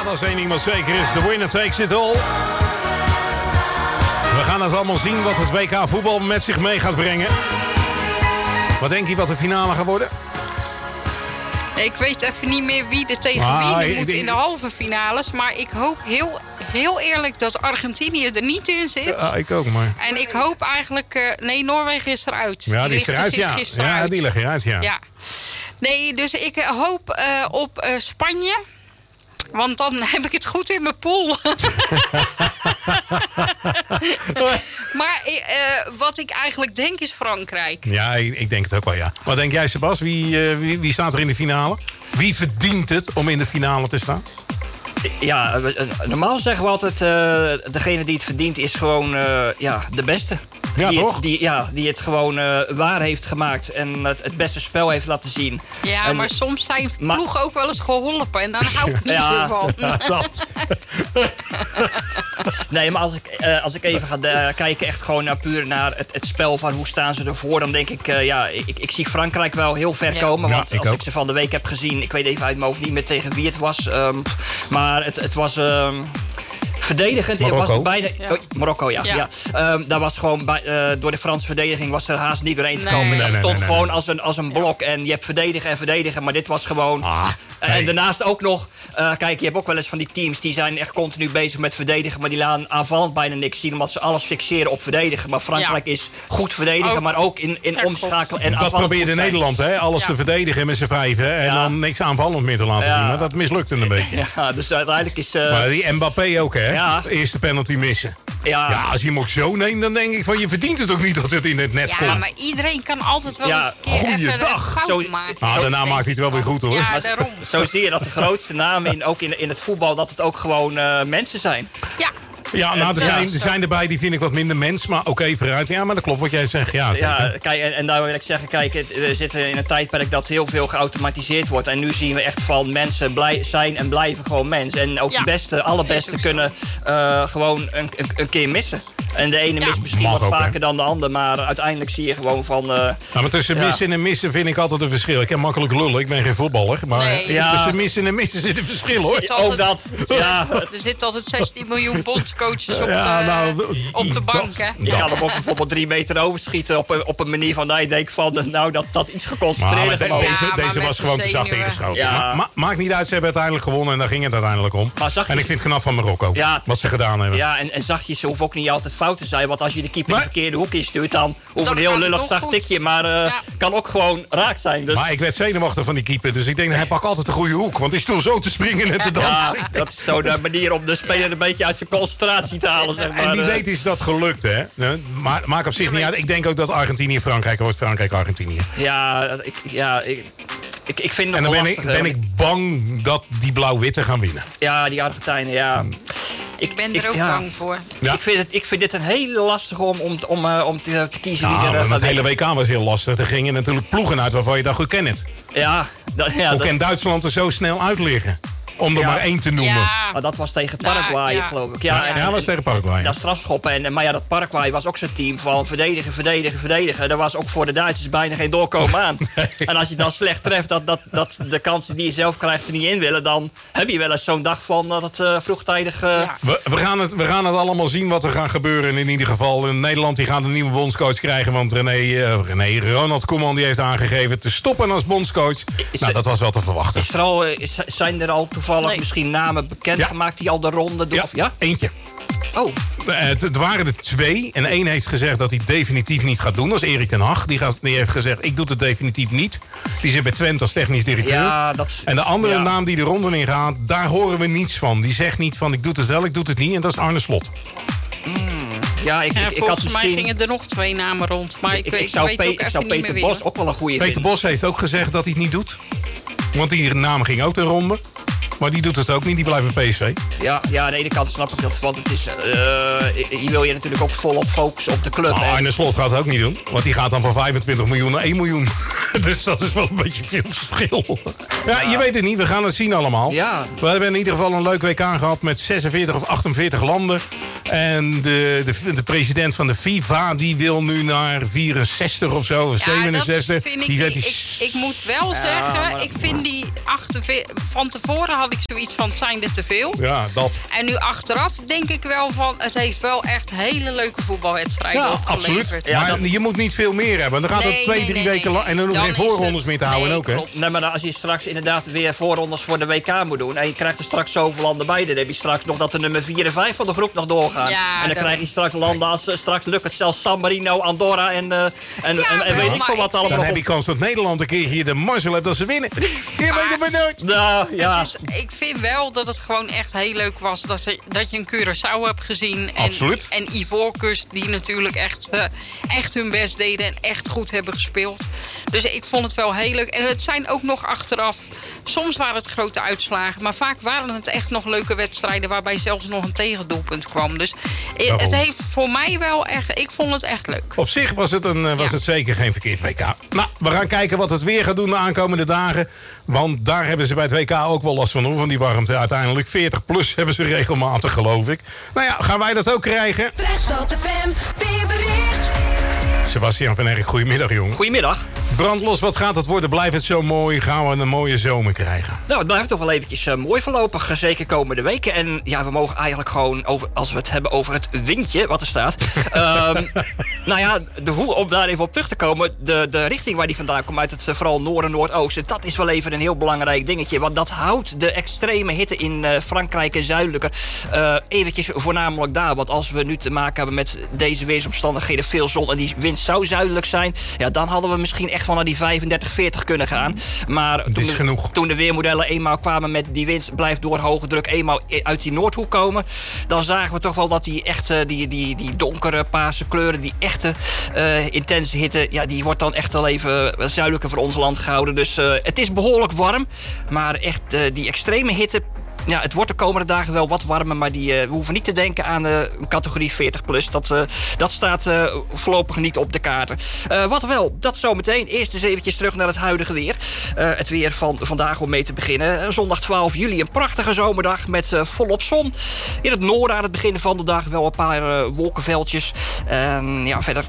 als één ding wat zeker is, the winner takes it all. We gaan het allemaal zien wat het WK voetbal met zich mee gaat brengen. Wat denk je wat de finale gaat worden? Ik weet even niet meer wie er tegen wie moet in de halve finales. Maar ik hoop heel eerlijk dat Argentinië er niet in zit. Ja, ik ook maar. En ik hoop eigenlijk... nee, Noorwegen is eruit. Ja, die is eruit, ja. Ja, die ligt eruit, ja. Nee, dus ik hoop op Spanje. Want dan heb ik het goed in mijn pool. Maar wat ik eigenlijk denk is Frankrijk. Ja, ik denk het ook wel, ja. Wat denk jij, Sebas? Wie staat er in de finale? Wie verdient het om in de finale te staan? Ja, normaal zeggen we altijd... degene die het verdient is gewoon de beste. Ja, toch? Die het gewoon waar heeft gemaakt en het beste spel heeft laten zien. Ja, en, maar soms zijn ploegen ook wel eens geholpen en dan hou ik niet zo van. Dat. Nee, maar als ik even ga kijken echt gewoon puur naar het spel van hoe staan ze ervoor, dan denk ik, ik zie Frankrijk wel heel ver komen. Want als ik ze van de week heb gezien, ik weet even uit mijn hoofd niet meer tegen wie het was. Maar het was... verdedigend. Marokko. Was bijna, Marokko, ja. Daar was gewoon door de Franse verdediging was er haast niet doorheen te komen. Dat stond gewoon als een blok. En je hebt verdedigen. Maar dit was gewoon... En daarnaast ook nog... kijk, je hebt ook wel eens van die teams... die zijn echt continu bezig met verdedigen... maar die laten aanvallend bijna niks zien... omdat ze alles fixeren op verdedigen. Maar Frankrijk is goed verdedigen... maar ook in omschakelen en dat probeerde Nederland, hè? Alles te verdedigen met z'n vijven... en dan niks aanvallend meer te laten zien. Maar dat mislukte een beetje. Ja, dus uiteindelijk is... maar die Mbappé ook, hè? Ja. De eerste penalty missen. Ja, als je hem ook zo neemt, dan denk ik van... je verdient het ook niet dat het in het net komt. Ja, maar iedereen kan altijd wel eens een keer even een fout maken. Daarna maakt hij het wel weer goed, hoor. Ja, daarom. Zo zie je dat de grootste namen, ook in het voetbal... dat het ook gewoon mensen zijn. Ja. Ja, nou, er zijn erbij die vind ik wat minder mens, maar oké, vooruit. Ja, maar dat klopt wat jij zegt. Ja, kijk, en daar wil ik zeggen, kijk, we zitten in een tijdperk dat heel veel geautomatiseerd wordt. En nu zien we echt van mensen zijn en blijven gewoon mens. En ook de allerbeste kunnen gewoon een keer missen. En de ene mist misschien wat vaker dan de ander, maar uiteindelijk zie je gewoon van... maar tussen missen en missen vind ik altijd een verschil. Ik heb makkelijk lullen, ik ben geen voetballer. Maar tussen missen en missen zit een verschil, hoor. Ook dat. Er zit altijd 16 miljoen bondscoaches op de bank, hè? Je kan hem ook bijvoorbeeld 3 meter overschieten op een manier van... dat je denkt van, dat iets geconcentreerder maar deze was gewoon te zacht ingeschoten. Ja. Maakt niet uit, ze hebben uiteindelijk gewonnen en daar ging het uiteindelijk om. En ik vind het knap van Marokko, wat ze gedaan hebben. Ja, en zag je, ze hoeven ook niet altijd fout te zijn. Want als je de keeper de verkeerde hoek instuurt, dan hoeft een heel lullig zacht tikje. Maar kan ook gewoon raak zijn. Dus. Maar ik werd zenuwachtig van die keeper. Dus ik denk, hij pakt altijd de goede hoek. Want hij stond zo te springen en te dansen. Ja, dat is zo de manier om de speler een beetje uit zijn concentratie te halen. Zeg maar. En wie weet is dat gelukt, hè? Maar maakt op zich niet uit. Ik denk ook dat Argentinië-Frankrijk wordt. Frankrijk-Argentinië. Ik vind het en nog dan lastig. ben ik bang dat die blauw-witte gaan winnen. Ja, die Argentijnen, ja. Ik ben er ook bang voor. Ja. Ik vind dit een hele lastige om te kiezen. Het hele WK was heel lastig. Er gingen natuurlijk ploegen uit waarvan je dacht, hoe ken het? Hoe kan Duitsland er zo snel uit liggen? Om er maar één te noemen. Ja. Maar dat was tegen Paraguay, geloof ik. Ja, was tegen Paraguay. Dat strafschoppen. Maar dat Paraguay was ook zo'n team van verdedigen. Er was ook voor de Duitsers bijna geen doorkomen aan. Nee. En als je dan slecht treft dat de kansen die je zelf krijgt er niet in willen... dan heb je wel eens zo'n dag van dat het vroegtijdig... We gaan het allemaal zien wat er gaat gebeuren in ieder geval. In Nederland die gaat een nieuwe bondscoach krijgen. Want Ronald Koeman die heeft aangegeven te stoppen als bondscoach. Dat was wel te verwachten. Zijn er al toevallig misschien namen bekendgemaakt die al de ronde doen? Ja, eentje. Oh. Het waren er 2. En 1 heeft gezegd dat hij het definitief niet gaat doen. Dat is Erik ten Hag. Die heeft gezegd, ik doe het definitief niet. Die zit bij Twente als technisch directeur. Ja, en de andere naam die de ronde in gaat, daar horen we niets van. Die zegt niet van, ik doe het wel, ik doe het niet. En dat is Arne Slot. Volgens mij gingen er nog 2 namen rond. Maar ik zou Peter Bos ook wel een goede vinden. Peter Bos heeft ook gezegd dat hij het niet doet. Want die naam ging ook de ronde. Maar die doet het ook niet, die blijft bij PSV. Ja, aan de ene kant snap ik dat. Want het is, hier wil je natuurlijk ook volop focussen op de club. Arne Slot gaat het ook niet doen. Want die gaat dan van 25 miljoen naar 1 miljoen. Dus dat is wel een beetje veel verschil. Ja, je weet het niet. We gaan het zien allemaal. Ja. We hebben in ieder geval een leuk WK gehad met 46 of 48 landen. En de president van de FIFA, die wil nu naar 64 of zo, 67. Dat vind ik moet wel zeggen, ik vind die van tevoren had ik zoiets van, zijn er te veel? Ja, dat. En nu achteraf denk ik wel van, het heeft wel echt hele leuke voetbalwedstrijden opgeleverd. Absoluut. Ja, maar je moet niet veel meer hebben. Dan gaat het 2-3 weken lang. En dan hoef je geen voorrondes meer te houden ook, hè? Nee, maar als je straks inderdaad weer voorrondes voor de WK moet doen... en je krijgt er straks zoveel landen bij... dan heb je straks nog dat de nummer 4 en 5 van de groep nog doorgaan. Ja, en dan krijg je straks landen als... straks lukt het zelfs San Marino, Andorra en weet ik veel wat allemaal. Dan heb je kans dat Nederland een keer hier de mazzel hebt dat ze winnen. Je weet het maar nooit. Nou, ja. Ik vind wel dat het gewoon echt heel leuk was... dat je een Curaçao hebt gezien. Absoluut. En Ivoorkust, die natuurlijk echt hun best deden... en echt goed hebben gespeeld. Dus ik vond het wel heel leuk. En het zijn ook nog achteraf... soms waren het grote uitslagen... maar vaak waren het echt nog leuke wedstrijden... waarbij zelfs nog een tegendoelpunt kwam. Dus het heeft voor mij wel echt... ik vond het echt leuk. Op zich was het, het zeker geen verkeerd WK. Nou, we gaan kijken wat het weer gaat doen de aankomende dagen. Want daar hebben ze bij het WK ook wel last van die warmte. Uiteindelijk 40 plus hebben ze regelmatig, geloof ik. Nou ja, gaan wij dat ook krijgen? Westland FM, weerbericht. Sebastian van Erk, goedemiddag, jongen. Goedemiddag. Brandlos, wat gaat het worden? Blijft het zo mooi? Gaan we een mooie zomer krijgen? Nou, het blijft toch wel eventjes mooi voorlopig. Zeker komende weken. En ja, we mogen eigenlijk gewoon, als we het hebben over het windje wat er staat. Nou ja, om daar even op terug te komen. De richting waar die vandaan komt uit het vooral noorden, noordoosten. Dat is wel even een heel belangrijk dingetje. Want dat houdt de extreme hitte in Frankrijk en zuidelijker eventjes voornamelijk daar. Want als we nu te maken hebben met deze weersomstandigheden, veel zon en die wind zou zuidelijk zijn. Ja, dan hadden we misschien echt van naar die 35, 40 kunnen gaan. Maar toen de weermodellen eenmaal kwamen met die wind blijft door hoge druk eenmaal uit die Noordhoek komen, dan zagen we toch wel dat die echte, die donkere paarse kleuren, die echte intense hitte, ja, die wordt dan echt wel even zuidelijker voor ons land gehouden. Dus het is behoorlijk warm, maar echt die extreme hitte. Ja, het wordt de komende dagen wel wat warmer, maar we hoeven niet te denken aan een categorie 40 plus. Dat staat voorlopig niet op de kaarten. Wat wel, dat zometeen. Eerst eens eventjes terug naar het huidige weer. Het weer van vandaag om mee te beginnen. Zondag 12 juli, een prachtige zomerdag met volop zon. In het noorden aan het begin van de dag wel een paar wolkenveldjes. Ja, verder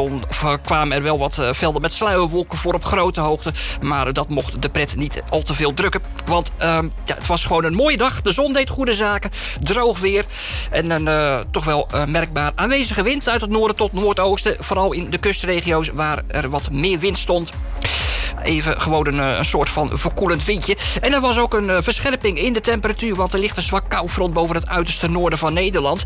kwamen er wel wat velden met sluierwolken voor op grote hoogte. Maar dat mocht de pret niet al te veel drukken. Want het was gewoon een mooie dag. De zon deed goede zaken, droog weer en een toch wel merkbaar aanwezige wind uit het noorden tot noordoosten. Vooral in de kustregio's waar er wat meer wind stond. Even gewoon een soort van verkoelend windje. En er was ook een verscherping in de temperatuur, want er ligt een zwak koufront boven het uiterste noorden van Nederland.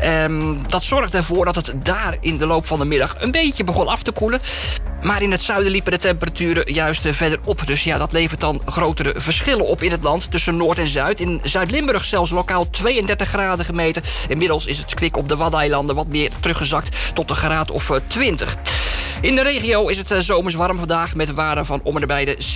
Dat zorgde ervoor dat het daar in de loop van de middag een beetje begon af te koelen. Maar in het zuiden liepen de temperaturen juist verder op. Dus ja, dat levert dan grotere verschillen op in het land tussen Noord en Zuid. In Zuid-Limburg zelfs lokaal 32 graden gemeten. Inmiddels is het kwik op de Waddeneilanden wat meer teruggezakt tot een graad of 20. In de regio is het zomers warm vandaag met waarden van om en nabij de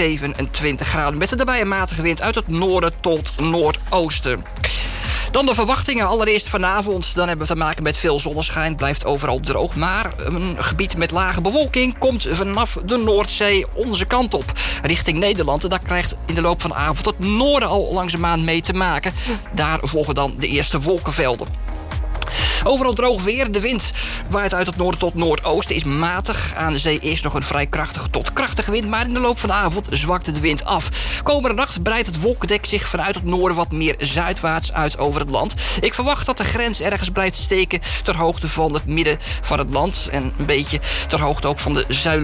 27 graden. Met daarbij een matige wind uit het noorden tot noordoosten. Dan de verwachtingen. Allereerst vanavond. Dan hebben we te maken met veel zonneschijn. Blijft overal droog. Maar een gebied met lage bewolking komt vanaf de Noordzee onze kant op. Richting Nederland. En dat krijgt in de loop van de avond het noorden al langzaamaan mee te maken. Daar volgen dan de eerste wolkenvelden. Overal droog weer. De wind waait uit het noorden tot noordoosten. Is matig. Aan de zee is nog een vrij krachtige tot krachtige wind. Maar in de loop van de avond zwakt de wind af. Komende nacht breidt het wolkendek zich vanuit het noorden wat meer zuidwaarts uit over het land. Ik verwacht dat de grens ergens blijft steken ter hoogte van het midden van het land. En een beetje ter hoogte ook van de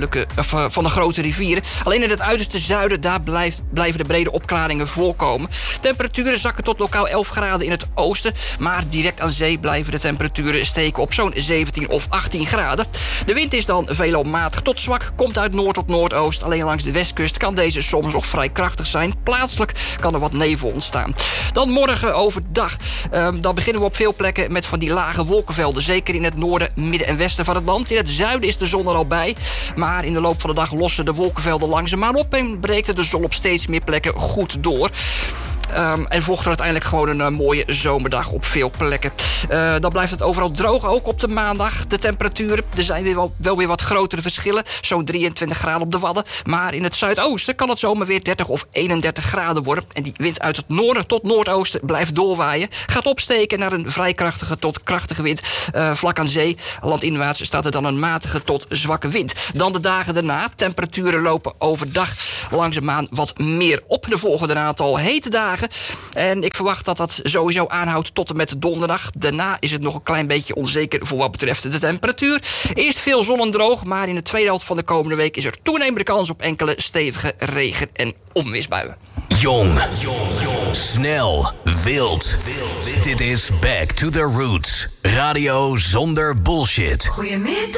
van de grote rivieren. Alleen in het uiterste zuiden, daar blijven de brede opklaringen voorkomen. Temperaturen zakken tot lokaal 11 graden in het oosten. Maar direct aan zee blijven de temperaturen steken op zo'n 17 of 18 graden. De wind is dan veelal matig tot zwak, komt uit noord tot noordoost. Alleen langs de westkust kan deze soms nog vrij krachtig zijn. Plaatselijk kan er wat nevel ontstaan. Dan morgen overdag. Dan beginnen we op veel plekken met van die lage wolkenvelden. Zeker in het noorden, midden en westen van het land. In het zuiden is de zon er al bij. Maar in de loop van de dag lossen de wolkenvelden langzaamaan op en breekt de zon op steeds meer plekken goed door. En volgt er uiteindelijk gewoon een mooie zomerdag op veel plekken. Dan blijft het overal droog, ook op de maandag. De temperaturen, er zijn wel weer wat grotere verschillen. Zo'n 23 graden op de Wadden. Maar in het zuidoosten kan het zomaar weer 30 of 31 graden worden. En die wind uit het noorden tot noordoosten blijft doorwaaien. Gaat opsteken naar een vrij krachtige tot krachtige wind. Vlak aan zee, landinwaarts, staat er dan een matige tot zwakke wind. Dan de dagen daarna. Temperaturen lopen overdag langzaamaan wat meer op. De volgende aantal hete dagen. En ik verwacht dat dat sowieso aanhoudt tot en met donderdag. Daarna is het nog een klein beetje onzeker voor wat betreft de temperatuur. Eerst veel zon en droog, maar in de tweede helft van de komende week is er toenemende kans op enkele stevige regen- en onweersbuien. Jong, snel, wild. Dit is Back to the Roots. Radio zonder bullshit. Goedemiddag.